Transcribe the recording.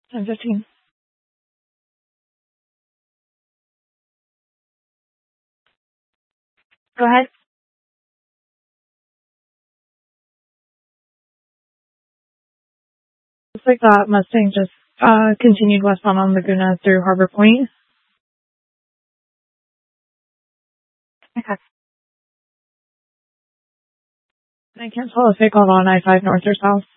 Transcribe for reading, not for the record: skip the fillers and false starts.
10:15. Go ahead. Looks like that Mustang just continued westbound on Laguna through Harbor Point. Okay. I can't tell if they got on I-5 north or south.